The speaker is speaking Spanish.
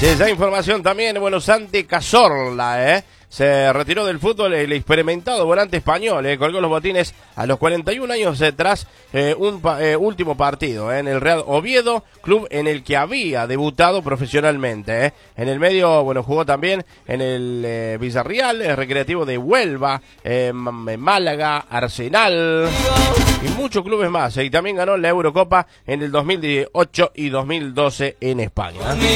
Esa información también, bueno, Santi Cazorla, se retiró del fútbol el experimentado volante español, colgó los botines a los 41 años tras un último partido en el Real Oviedo, club en el que había debutado profesionalmente. En el medio, bueno, jugó también en el Villarreal, el Recreativo de Huelva, Málaga, Arsenal y muchos clubes más. Y también ganó la Eurocopa en el 2018 y 2012 en España.